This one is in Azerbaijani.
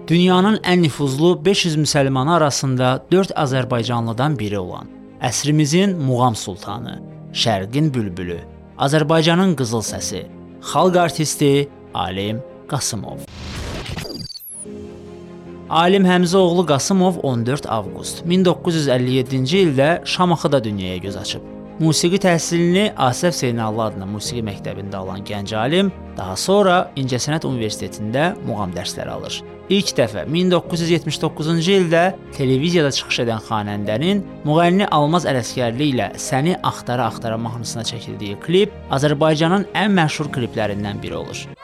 Dünyanın ən nüfuzlu 500 müsəlmanı arasında 4 Azərbaycanlıdan biri olan, əsrimizin muğam sultanı, Şərqin bülbülü, Azərbaycanın qızıl səsi, xalq artisti Alim Qasımov. Alim Həmzəoğlu Qasımov 14 avqust 1957-ci ildə Şamaxıda dünyaya göz açıb. Musiqi təhsilini Asəf Zeynallı adına musiqi məktəbində alan gənc alim, daha sonra İncəsənət Universitetində muğam dərsləri alır. İlk dəfə 1979-cu ildə televiziyada çıxış edən xanəndənin müğənni Almaz Ələsgərli ilə Səni Axtara-Axtara mahnısına çəkildiyi klip Azərbaycanın ən məşhur kliplərindən biri olur.